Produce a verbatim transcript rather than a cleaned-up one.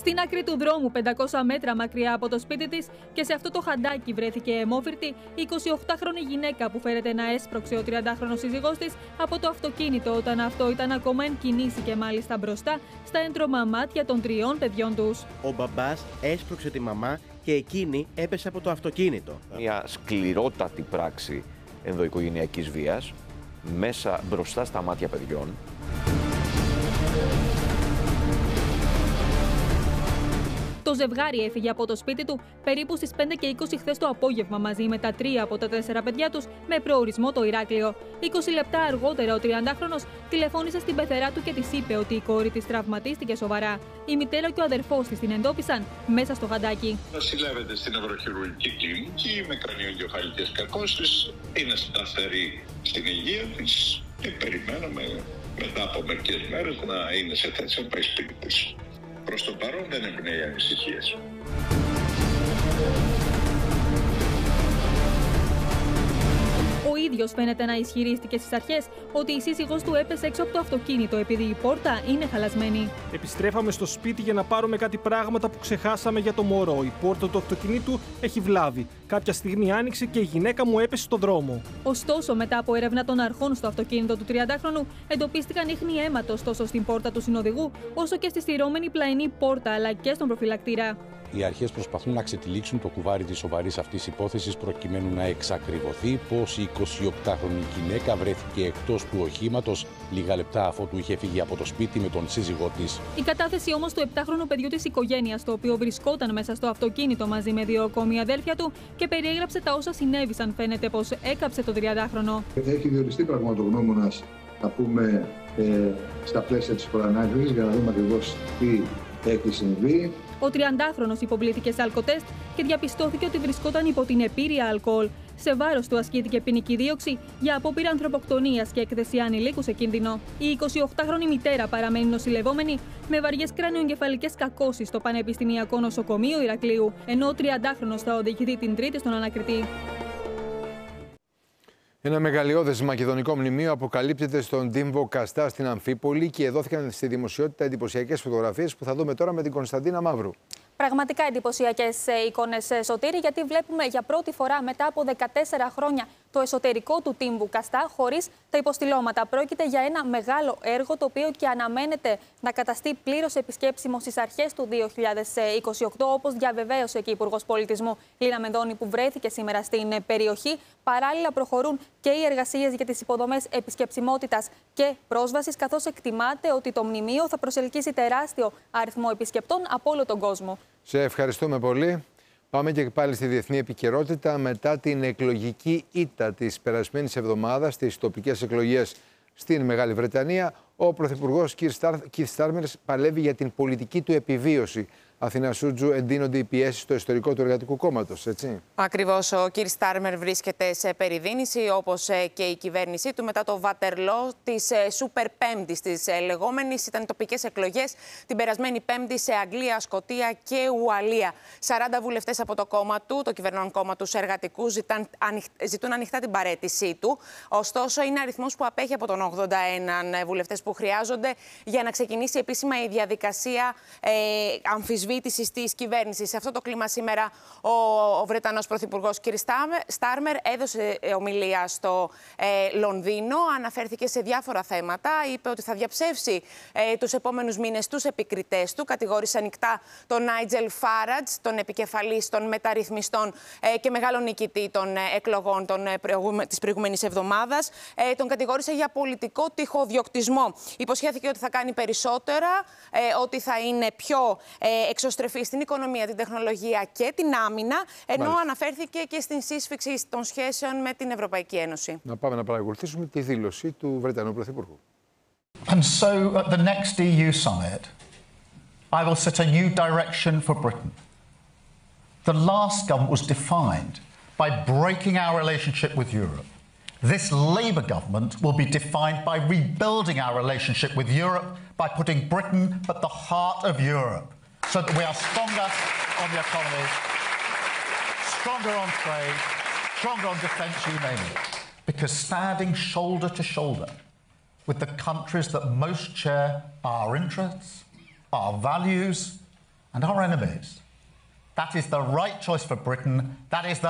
Στην άκρη του δρόμου, πεντακόσια μέτρα μακριά από το σπίτι της, και σε αυτό το χαντάκι βρέθηκε αιμόφυρτη η εικοσιοκτάχρονη γυναίκα που φέρεται να έσπρωξε ο τριαντάχρονος σύζυγός της από το αυτοκίνητο όταν αυτό ήταν ακόμα εν κινήσει και μάλιστα μπροστά στα έντρωμα μάτια των τριών παιδιών τους. Ο μπαμπάς έσπρωξε τη μαμά και εκείνη έπεσε από το αυτοκίνητο. Μια σκληρότατη πράξη ενδοοικογενειακής βίας μέσα μπροστά στα μάτια παιδιών. Το ζευγάρι έφυγε από το σπίτι του περίπου στις πέντε και είκοσι χθες το απόγευμα μαζί με τα τρία από τα τέσσερα παιδιά τους με προορισμό το Ηράκλειο. είκοσι λεπτά αργότερα ο τριαντάχρονος τηλεφώνησε στην πεθερά του και της είπε ότι η κόρη της τραυματίστηκε σοβαρά. Η μητέρα και ο αδερφός της την εντόπισαν μέσα στο χαντάκι. Νοσηλεύεται στην ευρωχειρουργική κλινική με κρανιοεγκεφαλικές κακώσεις. Είναι σταθερή στην υγεία της και περιμένουμε μετά από μερικές μέρες να είναι σε θέση να πάει σπίτι της. Προς το παρόν δεν εμπνέει ανησυχίες. Ο ίδιος φαίνεται να ισχυρίστηκε στις αρχές ότι η σύζυγός του έπεσε έξω από το αυτοκίνητο επειδή η πόρτα είναι χαλασμένη. Επιστρέφαμε στο σπίτι για να πάρουμε κάτι πράγματα που ξεχάσαμε για το μωρό. Η πόρτα του αυτοκινήτου έχει βλάβη. Κάποια στιγμή άνοιξε και η γυναίκα μου έπεσε στον δρόμο. Ωστόσο, μετά από έρευνα των αρχών στο αυτοκίνητο του τριαντάχρονου, εντοπίστηκαν ίχνη αίματος τόσο στην πόρτα του συνοδηγού, όσο και στη στηρώμενη πλαϊνή πόρτα, αλλά και στον προφυλακτήρα. Οι αρχές προσπαθούν να ξετυλίξουν το κουβάρι της σοβαρής αυτής υπόθεσης προκειμένου να εξακριβωθεί πως η εικοσιοκτάχρονη γυναίκα βρέθηκε εκτός του οχήματος λίγα λεπτά αφότου είχε φύγει από το σπίτι με τον σύζυγό της. Η κατάθεση όμως του επτάχρονου παιδιού της οικογένειας, το οποίο βρισκόταν μέσα στο αυτοκίνητο μαζί με δύο ακόμη αδέλφια του και περιέγραψε τα όσα συνέβησαν, φαίνεται πως έκαψε τον τριαντάχρονο. Έχει διοριστεί πραγματογνώμονας, να πούμε, ε, στα πλαίσια της προανάκρισης για να δούμε ακριβώς τι έχει συμβεί. Ο τριαντάχρονος υποβλήθηκε σε αλκοτέστ και διαπιστώθηκε ότι βρισκόταν υπό την επήρεια αλκοόλ. Σε βάρος του ασκήθηκε ποινική δίωξη για απόπειρα ανθρωποκτονίας και έκθεση ανηλίκου σε κίνδυνο. Η εικοσιοκτάχρονη μητέρα παραμένει νοσηλευόμενη με βαριές κρανιοεγκεφαλικές κακώσεις στο Πανεπιστημιακό Νοσοκομείο Ηρακλείου, ενώ ο τριαντάχρονος θα οδηγηθεί την Τρίτη στον ανακριτή. Ένα μεγαλειώδες μακεδονικό μνημείο αποκαλύπτεται στον Τύμβο Καστά στην Αμφίπολη και δόθηκαν στη δημοσιότητα εντυπωσιακές φωτογραφίες που θα δούμε τώρα με την Κωνσταντίνα Μαύρου. Πραγματικά εντυπωσιακές εικόνες, Σωτήρη, γιατί βλέπουμε για πρώτη φορά μετά από δεκατέσσερα χρόνια το εσωτερικό του Τύμβου Καστά χωρίς τα υποστηλώματα. Πρόκειται για ένα μεγάλο έργο, το οποίο και αναμένεται να καταστεί πλήρως επισκέψιμο στις αρχές του δύο χιλιάδες είκοσι οκτώ, όπως διαβεβαίωσε και η Υπουργός Πολιτισμού Λίνα Μενδώνη, που βρέθηκε σήμερα στην περιοχή. Παράλληλα, προχωρούν και οι εργασίες για τις υποδομές επισκεψιμότητας και πρόσβασης, καθώς εκτιμάται ότι το μνημείο θα προσελκύσει τεράστιο αριθμό επισκεπτών από όλο τον κόσμο. Σε ευχαριστούμε πολύ. Πάμε και πάλι στη διεθνή επικαιρότητα. Μετά την εκλογική ήττα της περασμένης εβδομάδας στις τοπικές εκλογές στην Μεγάλη Βρετανία, ο Πρωθυπουργός Κιρ Στάρμερ παλεύει για την πολιτική του επιβίωση. Αθηνά Σούτζου, εντείνονται οι πιέσεις στο ιστορικό του Εργατικού Κόμματος, έτσι. Ακριβώς. Ο Κιρ Στάρμερ βρίσκεται σε περιδίνηση, όπως και η κυβέρνησή του, μετά το Βατερλό της Σούπερ Πέμπτης, της λεγόμενης. Ήταν τοπικές εκλογές την περασμένη Πέμπτη σε Αγγλία, Σκωτία και Ουαλία. σαράντα βουλευτές από το κόμμα του, το κυβερνών κόμμα του Εργατικούς, ζητάν, ζητούν ανοιχτά την παραίτησή του. Ωστόσο, είναι αριθμός που απέχει από τον ογδόντα ένα βουλευτές που χρειάζονται για να ξεκινήσει επίσημα η διαδικασία ε, αμφισβήτησης της κυβέρνησης. Σε αυτό το κλίμα σήμερα ο, ο Βρετανός Πρωθυπουργός Κιρ Στάρμερ έδωσε ομιλία στο ε, Λονδίνο, αναφέρθηκε σε διάφορα θέματα, είπε ότι θα διαψεύσει ε, τους επόμενους μήνες τους επικριτές του, κατηγόρησε ανοιχτά τον Νάιτζελ Φάραντζ, τον επικεφαλής των μεταρρυθμιστών ε, και μεγάλο νικητή των ε, εκλογών των, ε, προηγούμε, της προηγούμενης εβδομάδας, ε, τον κατηγόρησε για πολιτικό τυχοδιοκτισμό. Υποσχέθηκε ότι θα κάνει περισσότερα, ε, ότι θα είναι πιο ε, εξωστρεφή στην οικονομία, την τεχνολογία και την άμυνα, ενώ Μάλιστα. αναφέρθηκε και στην σύσφυξη των σχέσεων με την Ευρωπαϊκή Ένωση. Να πάμε να παρακολουθήσουμε τη δήλωση του Βρετανού Πρωθυπουργού. And so at the next E U summit, I will set a new direction for Britain. The last government was defined by breaking our relationship with Europe. This Labour government will be defined by rebuilding our relationship with Europe, by putting Britain at the heart of Europe, so that we are stronger on the economy, stronger on trade, stronger on defence, you name it. Because standing shoulder to shoulder with the countries that most share our interests, our values, and our enemies. That is the right choice for Britain. That is the